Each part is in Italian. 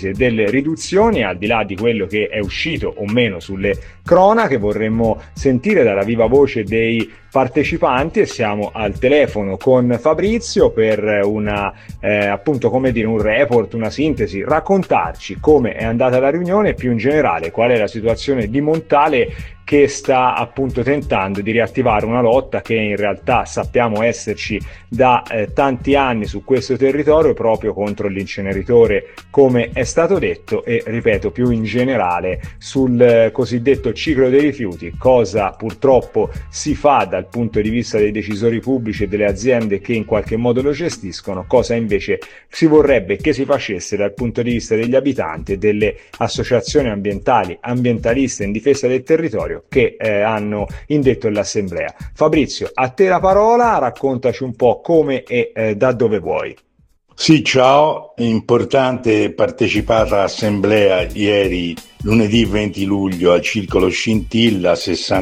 delle riduzioni, al di là di quello che è uscito o meno sulle cronache. Vorremmo sentire dalla viva voce dei partecipanti e siamo al telefono con Fabrizio per una appunto, come dire, un report, una sintesi, raccontarci come è andata la riunione e più in generale qual è la situazione di Montale, che sta appunto tentando di riattivare una lotta che in realtà sappiamo esserci da tanti anni su questo territorio, proprio contro l'inceneritore, come è stato detto, e ripeto, più in generale sul cosiddetto ciclo dei rifiuti, cosa purtroppo si fa dal punto di vista dei decisori pubblici e delle aziende che in qualche modo lo gestiscono, cosa invece si vorrebbe che si facesse dal punto di vista degli abitanti e delle associazioni ambientali, ambientaliste in difesa del territorio che hanno indetto l'assemblea. Fabrizio, a te la parola, raccontaci un po' come e da dove vuoi. Sì, ciao, è importante partecipare all'assemblea ieri, lunedì 20 luglio, al Circolo Scintilla,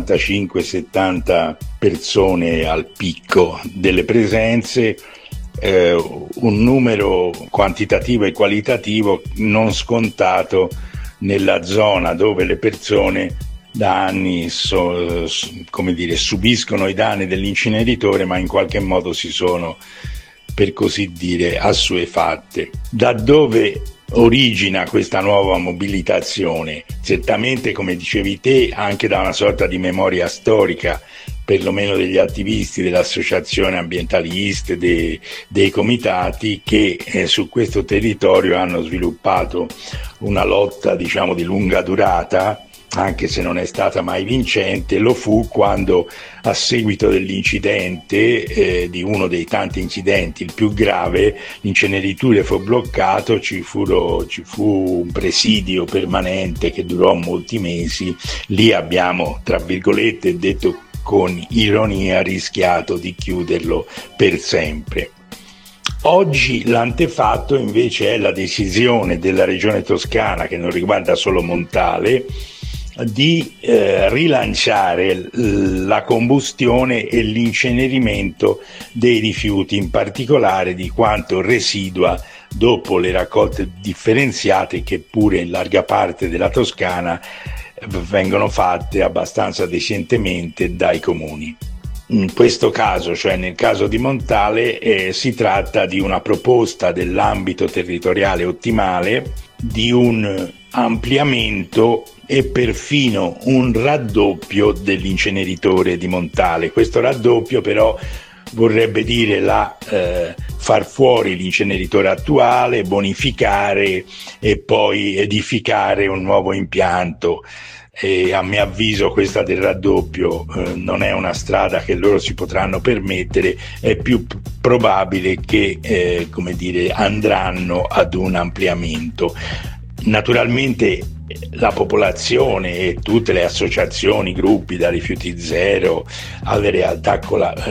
65-70 persone al picco delle presenze, un numero quantitativo e qualitativo non scontato nella zona dove le persone da anni subiscono i danni dell'inceneritore, ma in qualche modo si sono, per così dire, assuefatte. Da dove origina questa nuova mobilitazione? Certamente, come dicevi te, anche da una sorta di memoria storica, perlomeno degli attivisti, delle associazioni ambientaliste, dei comitati che su questo territorio hanno sviluppato una lotta, diciamo, di lunga durata, anche se non è stata mai vincente. Lo fu quando, a seguito dell'incidente, di uno dei tanti incidenti, il più grave, l'inceneritore fu bloccato, ci fu un presidio permanente che durò molti mesi. Lì abbiamo, tra virgolette, detto con ironia, rischiato di chiuderlo per sempre. Oggi l'antefatto invece è la decisione della Regione Toscana, che non riguarda solo Montale, di rilanciare la combustione e l'incenerimento dei rifiuti, in particolare di quanto residua dopo le raccolte differenziate che pure in larga parte della Toscana vengono fatte abbastanza decentemente dai comuni. In questo caso, cioè nel caso di Montale, si tratta di una proposta dell'ambito territoriale ottimale, di un ampliamento e perfino un raddoppio dell'inceneritore di Montale. Questo raddoppio però vorrebbe dire far fuori l'inceneritore attuale, bonificare e poi edificare un nuovo impianto. E a mio avviso questa del raddoppio non è una strada che loro si potranno permettere, è più probabile che andranno ad un ampliamento. Naturalmente la popolazione e tutte le associazioni, gruppi da Rifiuti Zero alle realtà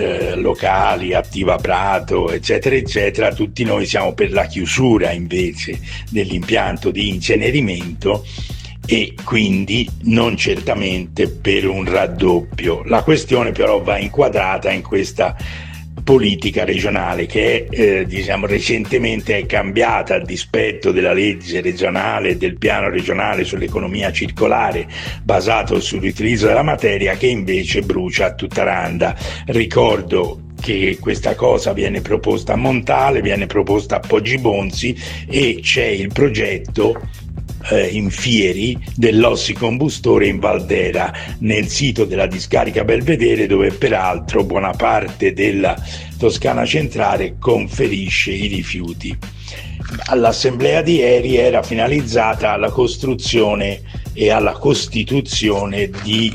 locali, Attiva Prato, eccetera eccetera, tutti noi siamo per la chiusura invece dell'impianto di incenerimento e quindi non certamente per un raddoppio. La questione però va inquadrata in questa politica regionale che recentemente è cambiata a dispetto della legge regionale e del piano regionale sull'economia circolare basato sull'utilizzo della materia, che invece brucia a tutta randa. Ricordo che questa cosa viene proposta a Montale, viene proposta a Poggibonsi e c'è il progetto in Fieri dell'ossicombustore in Valdera, nel sito della discarica Belvedere, dove peraltro buona parte della Toscana centrale conferisce i rifiuti. L'assemblea di ieri era finalizzata alla costruzione e alla costituzione di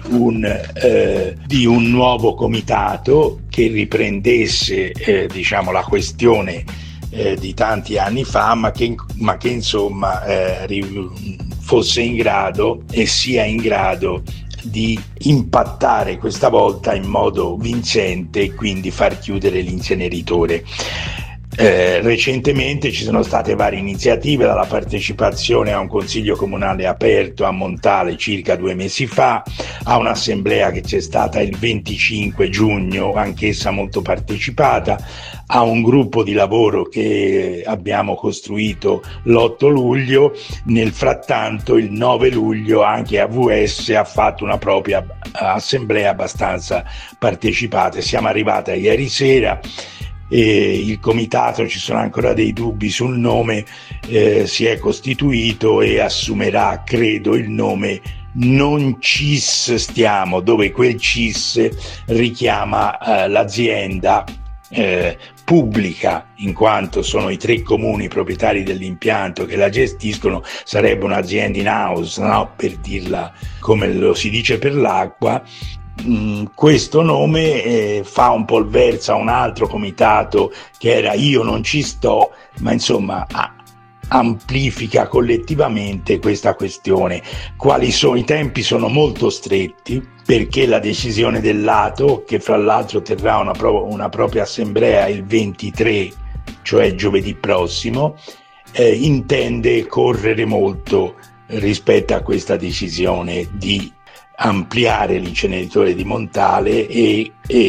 un nuovo comitato che riprendesse la questione di tanti anni fa, ma che insomma fosse in grado e sia in grado di impattare questa volta in modo vincente e quindi far chiudere l'inceneritore. Recentemente ci sono state varie iniziative, dalla partecipazione a un consiglio comunale aperto a Montale circa 2 mesi fa, a un'assemblea che c'è stata il 25 giugno, anch'essa molto partecipata, a un gruppo di lavoro che abbiamo costruito l'8 luglio. Nel frattanto, il 9 luglio, anche AVS ha fatto una propria assemblea abbastanza partecipata. Siamo arrivati ieri sera. Il comitato, ci sono ancora dei dubbi sul nome, si è costituito e assumerà, credo, il nome Non CIS Stiamo, dove quel CIS richiama l'azienda pubblica, in quanto sono i 3 comuni proprietari dell'impianto che la gestiscono. Sarebbe un'azienda in house, no? Per dirla come lo si dice per l'acqua. Questo nome fa un po' il verso a un altro comitato che era Io Non Ci Sto, ma insomma amplifica collettivamente questa questione. Quali sono i tempi? Sono molto stretti, perché la decisione del lato, che fra l'altro terrà una propria assemblea il 23, cioè giovedì prossimo, intende correre molto rispetto a questa decisione di ampliare l'inceneritore di Montale e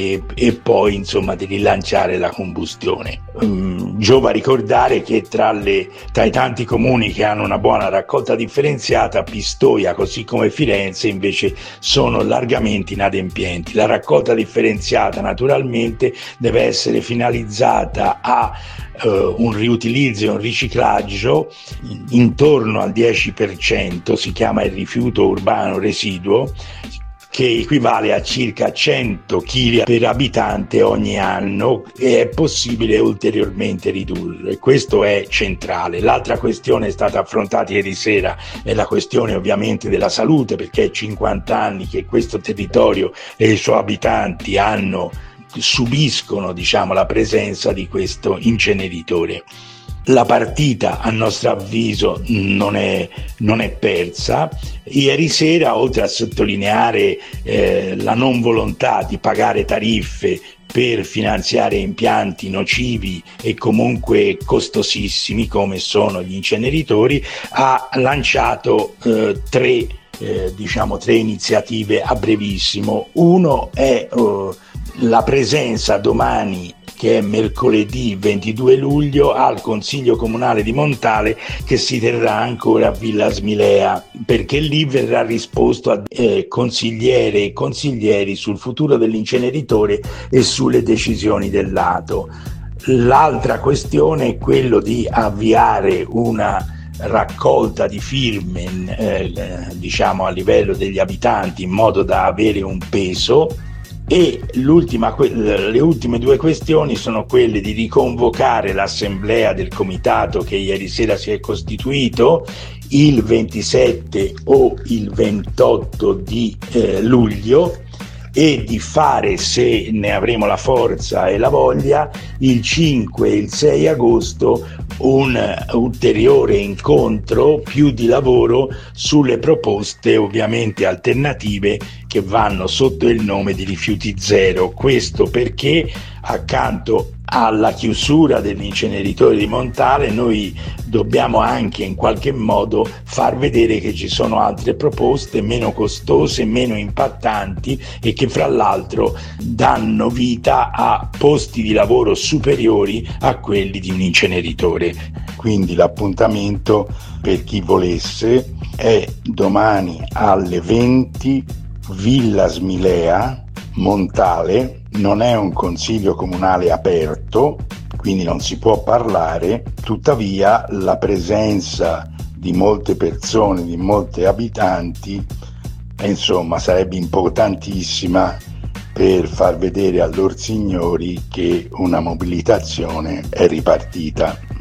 poi insomma di rilanciare la combustione. Giova ricordare che tra i tanti comuni che hanno una buona raccolta differenziata, Pistoia così come Firenze invece sono largamente inadempienti. La raccolta differenziata naturalmente deve essere finalizzata a un riutilizzo e un riciclaggio intorno al 10%, si chiama il rifiuto urbano residuo, che equivale a circa 100 kg per abitante ogni anno, e è possibile ulteriormente ridurre, e questo è centrale. L'altra questione è stata affrontata ieri sera, è la questione ovviamente della salute, perché è 50 anni che questo territorio e i suoi abitanti subiscono, la presenza di questo inceneritore. La partita, a nostro avviso, non è persa. Ieri sera, oltre a sottolineare la non volontà di pagare tariffe per finanziare impianti nocivi e comunque costosissimi come sono gli inceneritori, ha lanciato tre iniziative a brevissimo. Uno è la presenza domani, che è mercoledì 22 luglio, al Consiglio Comunale di Montale, che si terrà ancora a Villa Smilea, perché lì verrà risposto a consigliere e consiglieri sul futuro dell'inceneritore e sulle decisioni del lato. L'altra questione è quello di avviare una raccolta di firme a livello degli abitanti, in modo da avere un peso. E le ultime 2 questioni sono quelle di riconvocare l'assemblea del comitato che ieri sera si è costituito il 27 o il 28 di luglio, e di fare, se ne avremo la forza e la voglia, il 5 e il 6 agosto un ulteriore incontro più di lavoro sulle proposte ovviamente alternative che vanno sotto il nome di rifiuti zero. Questo perché accanto alla chiusura dell'inceneritore di Montale noi dobbiamo anche in qualche modo far vedere che ci sono altre proposte meno costose, meno impattanti e che fra l'altro danno vita a posti di lavoro superiori a quelli di un inceneritore. Quindi l'appuntamento, per chi volesse, è domani alle 20, Villa Smilea, Montale. Non è un consiglio comunale aperto, quindi non si può parlare, tuttavia la presenza di molte persone, di molti abitanti, sarebbe importantissima per far vedere a lor signori che una mobilitazione è ripartita.